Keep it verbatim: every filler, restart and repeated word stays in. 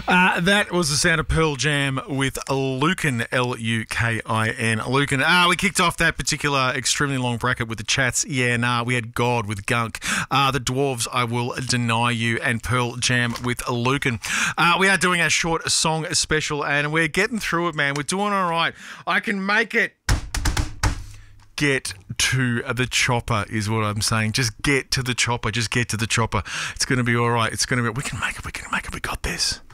Uh, that was the sound of Pearl Jam with Lukin, L U K I N. Lukin. Uh, we kicked off that particular extremely long bracket with the Chats. Yeah, nah, we had God with Gunk. Uh, the Dwarves, I Will Deny You, and Pearl Jam with Lukin. Uh, we are doing our short song special, and we're getting through it, man. We're doing all right. I can make it. Get to the chopper is what I'm saying. Just get to the chopper. Just get to the chopper. It's going to be all right. It's going to be... We can make it. We can make it. We got this.